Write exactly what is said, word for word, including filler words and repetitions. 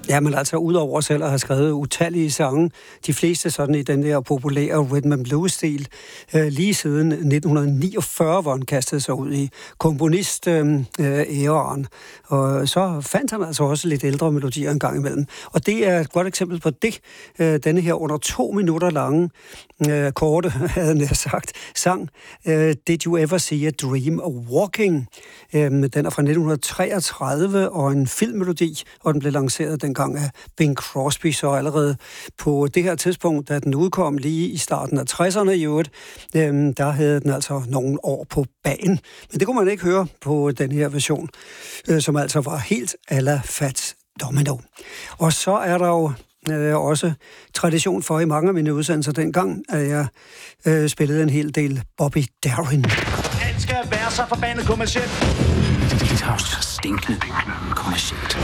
Ja, men altså udover selv at have skrevet utallige sange, de fleste sådan i den der populære rhythm and blues-stil, øh, lige siden nitten niogfyrre, hvor han kastede sig ud i komponist-æraen. Øh, og så fandt han altså også lidt ældre melodier en gang imellem. Og det er et godt eksempel på det. Øh, denne her under to minutter lange, øh, korte, havde jeg sagt, sang øh, Did You Ever See a Dream of Walking? Øh, den er fra nitten treogtredive og en filmmelodi, og den blev lanceret dengang af Bing Crosby, så allerede på det her tidspunkt, da den udkom lige i starten af tresserne i øvrigt, øhm, der havde den altså nogle år på bagen. Men det kunne man ikke høre på den her version, øh, som altså var helt a la Fats Domino. Og så er der jo øh, også tradition for i mange af mine udsendelser dengang, at jeg øh, spillede en hel del Bobby Darin. Han skal være så forbandet kommercielt. Det er jo så stinkende kommercielt.